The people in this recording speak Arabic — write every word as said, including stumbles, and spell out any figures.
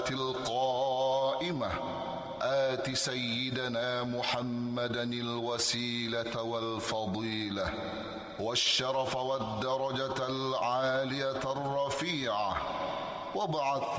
القائمة آت سيدنا محمدا الوسيلة والفضيلة والشرف والدرجة العالية الرفيعة وابعث